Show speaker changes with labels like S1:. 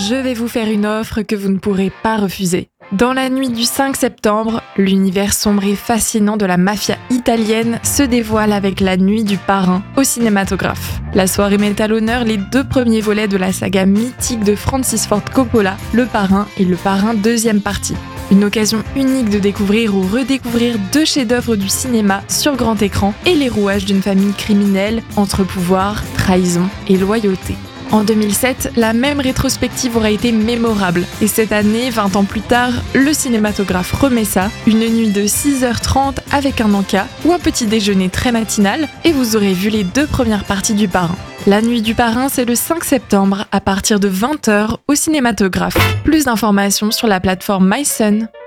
S1: je vais vous faire une offre que vous ne pourrez pas refuser. Dans la nuit du 5 septembre, l'univers sombre et fascinant de la mafia italienne se dévoile avec La Nuit du Parrain au cinématographe. La soirée met à l'honneur les 2 premiers volets de la saga mythique de Francis Ford Coppola, Le Parrain et Le Parrain deuxième partie. Une occasion unique de découvrir ou redécouvrir 2 chefs-d'œuvre du cinéma sur grand écran et les rouages d'une famille criminelle entre pouvoir, trahison et loyauté. En 2007, la même rétrospective aura été mémorable. Et cette année, 20 ans plus tard, le cinématographe remet ça, une nuit de 6h30 avec un encas ou un petit déjeuner très matinal et vous aurez vu les 2 premières parties du Parrain. La Nuit du Parrain, c'est le 5 septembre à partir de 20h au cinématographe. Plus d'informations sur la plateforme MySun.